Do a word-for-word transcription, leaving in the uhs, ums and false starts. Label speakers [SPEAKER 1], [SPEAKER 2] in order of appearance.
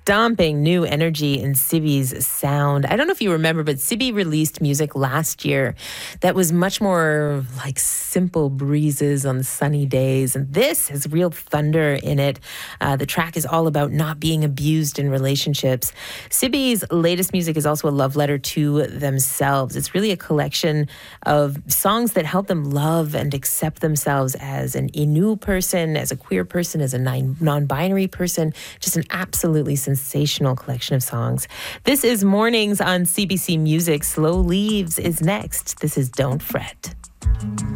[SPEAKER 1] stomping new energy in Sibi's sound. I don't know if you remember, but Sibi released music last year that was much more like simple breezes on sunny days. And this has real thunder in it. Uh, the track is all about not being abused in relationships. Sibi's latest music is also a love letter to themselves. It's really a collection of songs that help them love and accept themselves as an Innu person, as a queer person, as a non-binary person. Just an absolutely sensational collection of songs. This is Mornings on C B C Music. Slow Leaves is next. This is Don't Fret.